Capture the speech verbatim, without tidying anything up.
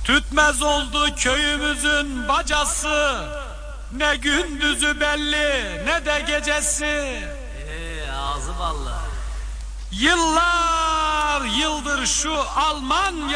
Tütmez oldu köyümüzün bacası, ne gündüzü belli ne de gecesi. Ee, ağzı vallahi. Yıllar yıldır şu Almanya